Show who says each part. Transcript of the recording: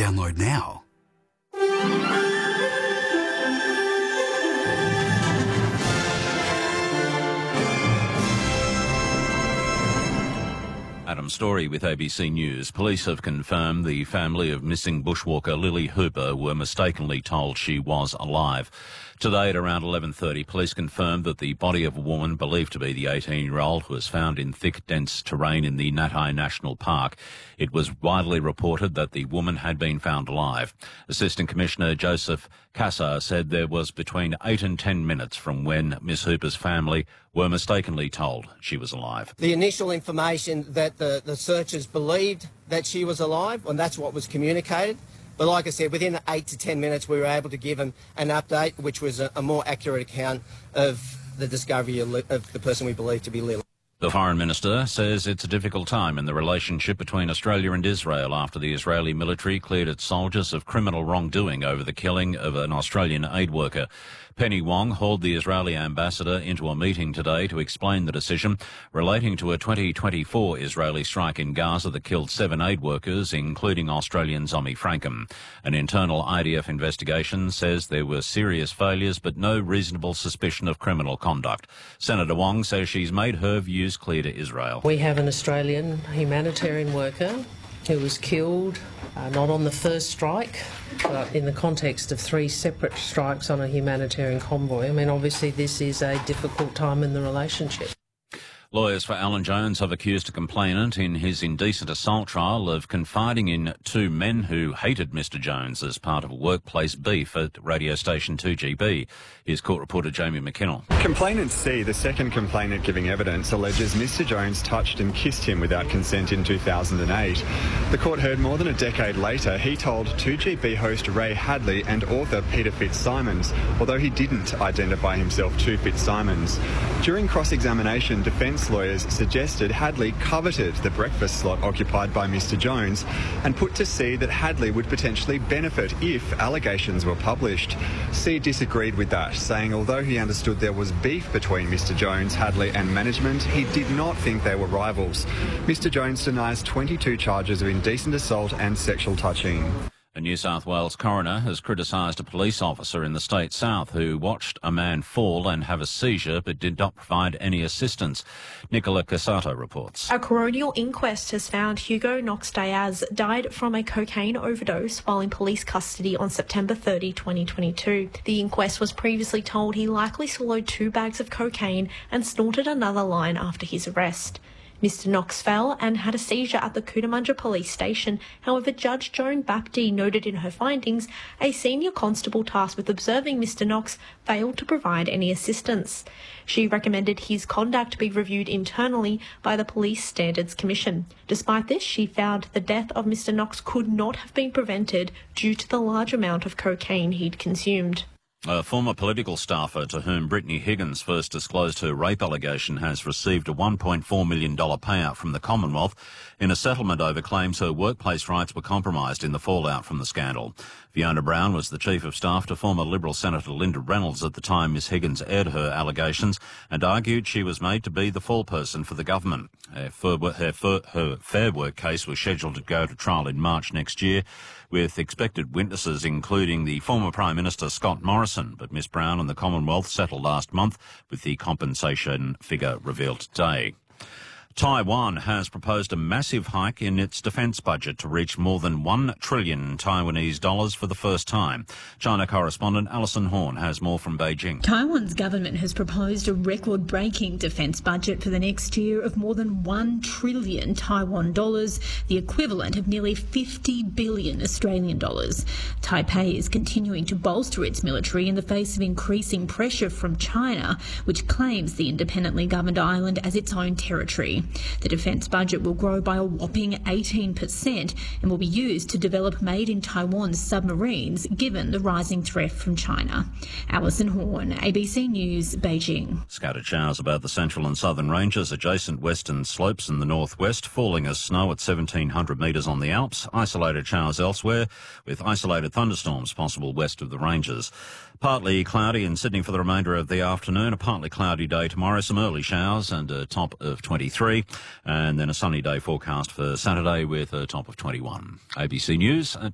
Speaker 1: Download now.
Speaker 2: Adam Story with ABC News. Police have confirmed the family of missing bushwalker Lily Hooper were mistakenly told she was alive. Today at around 11:30, police confirmed that the body of a woman believed to be the 18-year-old was found in thick, dense terrain in the Natai National Park. It was widely reported that the woman had been found alive. Assistant Commissioner Joseph Cassar said there was between 8 and 10 minutes from when Miss Hooper's family were mistakenly told she was alive.
Speaker 3: The initial information that the searchers believed that she was alive, and that's what was communicated. But like I said, within 8 to 10 minutes, we were able to give them an update, which was a more accurate account of the discovery of the person we believe to be Lily.
Speaker 2: The Foreign Minister says it's a difficult time in the relationship between Australia and Israel after the Israeli military cleared its soldiers of criminal wrongdoing over the killing of an Australian aid worker. Penny Wong hauled the Israeli ambassador into a meeting today to explain the decision relating to a 2024 Israeli strike in Gaza that killed 7 aid workers, including Australian Zomi Frankham. An internal IDF investigation says there were serious failures but no reasonable suspicion of criminal conduct. Senator Wong says she's made her views clear to Israel.
Speaker 4: We have an Australian humanitarian worker who was killed, not on the first strike, but in the context of 3 separate strikes on a humanitarian convoy. I mean, obviously this is a difficult time in the relationship.
Speaker 2: Lawyers for Alan Jones have accused a complainant in his indecent assault trial of confiding in 2 men who hated Mr Jones as part of a workplace beef at radio station 2GB. Here's court reporter Jamie McKinnell.
Speaker 5: Complainant C, the second complainant giving evidence, alleges Mr Jones touched and kissed him without consent in 2008. The court heard more than a decade later he told 2GB host Ray Hadley and author Peter Fitzsimons, although he didn't identify himself to Fitzsimons. During cross-examination, defence lawyers suggested Hadley coveted the breakfast slot occupied by Mr Jones and put to C that Hadley would potentially benefit if allegations were published. C disagreed with that, saying although he understood there was beef between Mr Jones, Hadley and management, he did not think they were rivals. Mr Jones denies 22 charges of indecent assault and sexual touching.
Speaker 2: A New South Wales coroner has criticised a police officer in the state south who watched a man fall and have a seizure but did not provide any assistance. Nicola Cassato reports.
Speaker 6: A coronial inquest has found Hugo Knox Diaz died from a cocaine overdose while in police custody on September 30, 2022. The inquest was previously told he likely swallowed 2 bags of cocaine and snorted another line after his arrest. Mr Knox fell and had a seizure at the Cootamundra police station. However, Judge Joan Baptiste noted in her findings a senior constable tasked with observing Mr Knox failed to provide any assistance. She recommended his conduct be reviewed internally by the Police Standards Commission. Despite this, she found the death of Mr Knox could not have been prevented due to the large amount of cocaine he'd consumed.
Speaker 2: A former political staffer to whom Brittany Higgins first disclosed her rape allegation has received a $1.4 million payout from the Commonwealth in a settlement over claims her workplace rights were compromised in the fallout from the scandal. Fiona Brown was the Chief of Staff to former Liberal Senator Linda Reynolds at the time Ms Higgins aired her allegations and argued she was made to be the fall person for the government. Her Fair Work case was scheduled to go to trial in March next year, with expected witnesses including the former Prime Minister Scott Morrison, but Ms Brown and the Commonwealth settled last month with the compensation figure revealed today. Taiwan has proposed a massive hike in its defence budget to reach more than 1 trillion Taiwanese dollars for the first time. China correspondent Alison Horn has more from Beijing.
Speaker 7: Taiwan's government has proposed a record-breaking defence budget for the next year of more than 1 trillion Taiwan dollars, the equivalent of nearly 50 billion Australian dollars. Taipei is continuing to bolster its military in the face of increasing pressure from China, which claims the independently governed island as its own territory. The defence budget will grow by a whopping 18% and will be used to develop made-in-Taiwan submarines, given the rising threat from China. Alison Horn, ABC News, Beijing.
Speaker 2: Scattered showers about the central and southern ranges, adjacent western slopes in the northwest, falling as snow at 1,700 metres on the Alps, isolated showers elsewhere, with isolated thunderstorms possible west of the ranges. Partly cloudy in Sydney for the remainder of the afternoon, a partly cloudy day tomorrow, some early showers and a top of 23, and then a sunny day forecast for Saturday with a top of 21. ABC News at